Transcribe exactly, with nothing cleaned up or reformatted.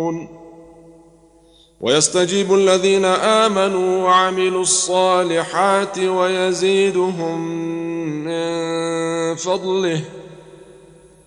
يعلمون ويستجيب الذين آمنوا وعملوا الصالحات ويزيدهم من فضله